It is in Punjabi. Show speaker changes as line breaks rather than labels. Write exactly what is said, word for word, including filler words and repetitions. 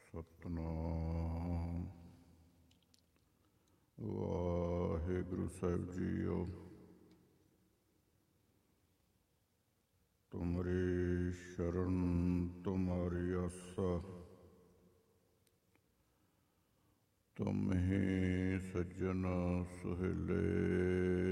ਸਤਿਨਾਮ। ਵਾਹਿਗੁਰੂ ਸਾਹਿਬ ਜੀਓ। ਤੁਮਰੀ ਸ਼ਰਨ ਤੁਮਾਰੀ ਆਸਾ, ਤੁਮ ਹੀ ਸੱਜਣ ਸੁਹੇਲੇ।